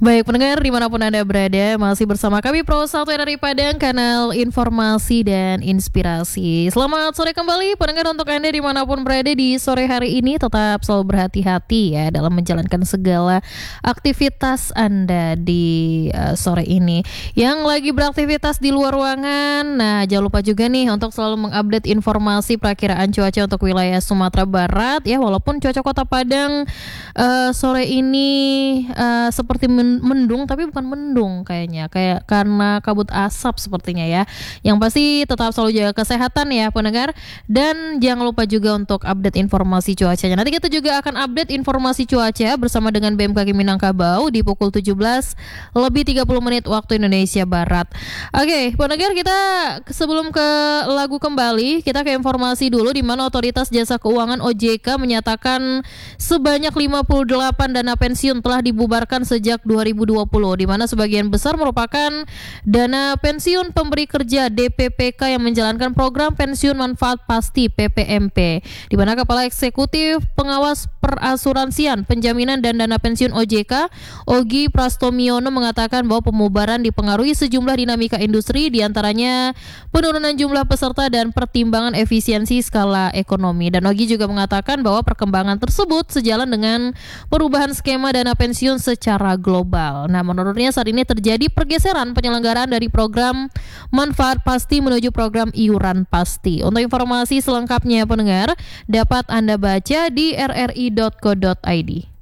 Baik pendengar dimanapun Anda berada, masih bersama kami Pro 1 dari Padang, kanal informasi dan inspirasi. Selamat sore kembali pendengar, untuk Anda dimanapun berada di sore hari ini. Tetap selalu berhati-hati ya dalam menjalankan segala aktivitas Anda di sore ini. Yang lagi beraktivitas di luar ruangan, nah jangan lupa juga nih untuk selalu mengupdate informasi perakiraan cuaca untuk wilayah Sumatera Barat ya. Walaupun cuaca Kota Padang sore ini seperti mendung, tapi bukan mendung kayaknya, kayak karena kabut asap sepertinya ya. Yang pasti tetap selalu jaga kesehatan ya pendengar, dan jangan lupa juga untuk update informasi cuacanya. Nanti kita juga akan update informasi cuaca bersama dengan BMKG Minangkabau di pukul 17:30 waktu Indonesia Barat. Oke, pendengar, kita sebelum ke lagu kembali, kita ke informasi dulu, di mana Otoritas Jasa Keuangan OJK menyatakan sebanyak 58 dana pensiun telah dibubarkan sejak 2020, di mana sebagian besar merupakan dana pensiun pemberi kerja DPPK yang menjalankan program pensiun manfaat pasti PPMP, di mana Kepala Eksekutif Pengawas Perasuransian, Penjaminan dan Dana Pensiun OJK, Ogi Prastomiono, mengatakan bahwa pemubaran dipengaruhi sejumlah dinamika industri, diantaranya penurunan jumlah peserta dan pertimbangan efisiensi skala ekonomi. Dan Ogi juga mengatakan bahwa perkembangan tersebut sejalan dengan perubahan skema dana pensiun secara global. Nah, menurutnya saat ini terjadi pergeseran penyelenggaraan dari program manfaat pasti menuju program iuran pasti. Untuk informasi selengkapnya pendengar dapat Anda baca di rri.co.id.